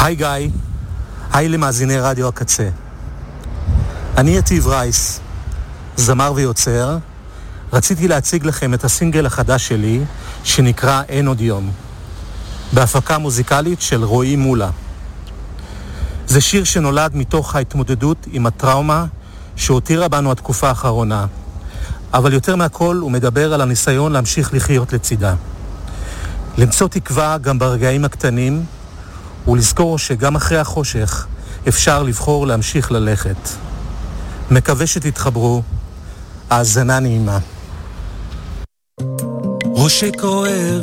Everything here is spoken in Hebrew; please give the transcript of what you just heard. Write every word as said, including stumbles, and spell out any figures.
היי גיא, היי למאזיני רדיו הקצה. אני יתיב רייס, זמר ויוצר. רציתי להציג לכם את הסינגל החדש שלי, שנקרא אין עוד יום, בהפקה מוזיקלית של רועי מולה. זה שיר שנולד מתוך ההתמודדות עם הטראומה שהותירה בנו התקופה האחרונה, אבל יותר מהכל הוא מדבר על הניסיון להמשיך לחיות לצידה. למצוא תקווה גם ברגעים הקטנים, ולזכור שגם אחרי החושך אפשר לבחור להמשיך ללכת. מקווה שתתחברו. האזנה נעימה. ראשי כואב